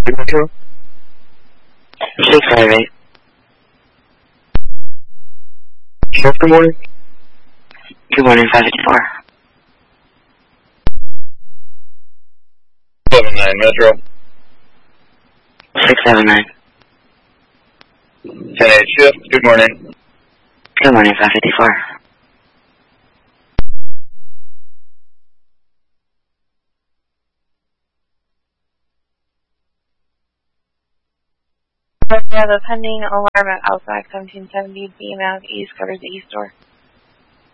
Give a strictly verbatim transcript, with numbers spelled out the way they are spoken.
Metro? six five eight. Sheriff, good morning. Good morning, five fifty-four. seven nine Metro. six seven nine. ten eight Shift, good morning. Good morning, five fifty-four. Yeah, the pending alarm at Outback seventeen seventy B M F East covers the East door.